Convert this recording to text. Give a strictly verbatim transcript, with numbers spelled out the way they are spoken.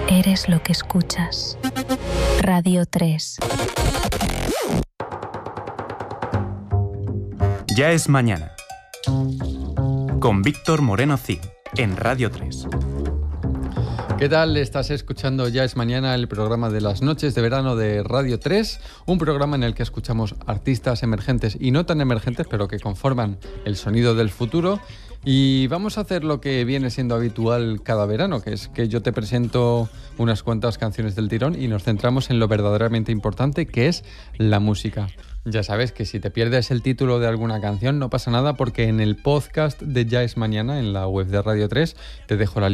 Eres lo que escuchas. Radio tres. Ya es mañana. Con Víctor Moreno Cid, en Radio tres. ¿Qué tal? Estás escuchando Ya es Mañana, el programa de las noches de verano de Radio tres, un programa en el que escuchamos artistas emergentes y no tan emergentes, pero que conforman el sonido del futuro. Y vamos a hacer lo que viene siendo habitual cada verano, que es que yo te presento unas cuantas canciones del tirón y nos centramos en lo verdaderamente importante, que es la música. Ya sabes que si te pierdes el título de alguna canción no pasa nada, porque en el podcast de Ya es Mañana, en la web de Radio tres, te dejo la